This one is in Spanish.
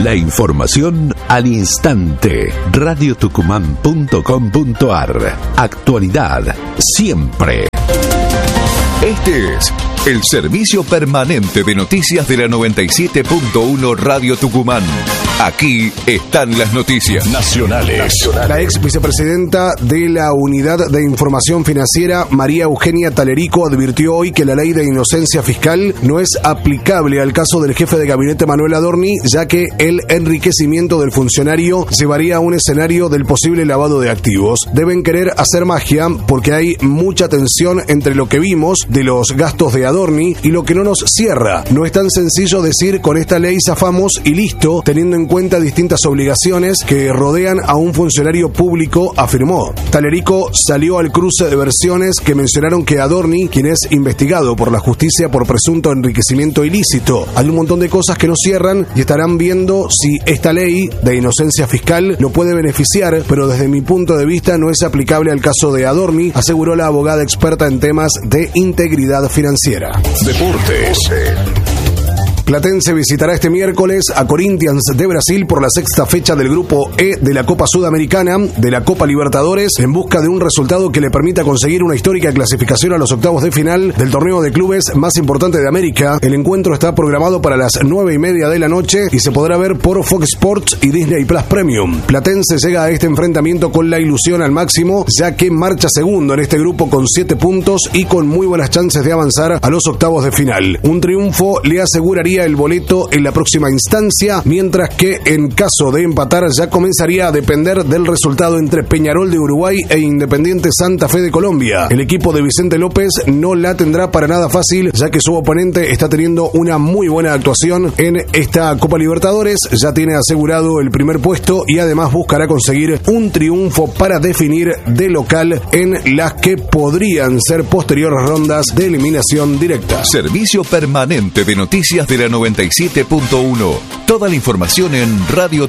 La información al instante. radiotucumán.com.ar. Actualidad siempre. Este es el servicio permanente de noticias de la 97.1 Radio Tucumán. Aquí están las noticias nacionales. La ex vicepresidenta de la Unidad de Información Financiera, María Eugenia Talerico, advirtió hoy que la ley de inocencia fiscal no es aplicable al caso del jefe de gabinete Manuel Adorni, ya que el enriquecimiento del funcionario llevaría a un escenario del posible lavado de activos. Deben querer hacer magia porque hay mucha tensión entre lo que vimos de los gastos de Adorni y lo que no nos cierra. No es tan sencillo decir con esta ley zafamos y listo, teniendo en cuenta distintas obligaciones que rodean a un funcionario público, afirmó. Talerico salió al cruce de versiones que mencionaron que Adorni, quien es investigado por la justicia por presunto enriquecimiento ilícito. Hay un montón de cosas que no cierran y estarán viendo si esta ley de inocencia fiscal lo puede beneficiar, pero desde mi punto de vista no es aplicable al caso de Adorni, aseguró la abogada experta en temas de integridad financiera. Deportes. Platense visitará este miércoles a Corinthians de Brasil por la sexta fecha del Grupo E de la Copa Sudamericana de la Copa Libertadores en busca de un resultado que le permita conseguir una histórica clasificación a los octavos de final del torneo de clubes más importante de América. El encuentro está programado para las 9:30 de la noche y se podrá ver por Fox Sports y Disney Plus Premium. Platense llega a este enfrentamiento con la ilusión al máximo, ya que marcha segundo en este grupo con 7 puntos y con muy buenas chances de avanzar a los octavos de final. Un triunfo le aseguraría el boleto en la próxima instancia, mientras que en caso de empatar ya comenzaría a depender del resultado entre Peñarol de Uruguay e Independiente Santa Fe de Colombia. El equipo de Vicente López no la tendrá para nada fácil, ya que su oponente está teniendo una muy buena actuación en esta Copa Libertadores, ya tiene asegurado el primer puesto y además buscará conseguir un triunfo para definir de local en las que podrían ser posteriores rondas de eliminación directa. Servicio permanente de noticias de la 97.1. Toda la información en radiotucumán.com.ar.